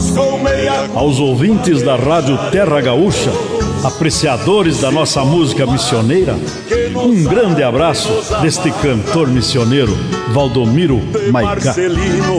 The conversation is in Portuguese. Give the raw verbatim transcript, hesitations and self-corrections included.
Aos ouvintes da Rádio Terra Gaúcha, apreciadores da nossa música missioneira, um grande abraço deste cantor missioneiro, Valdomiro Maicá.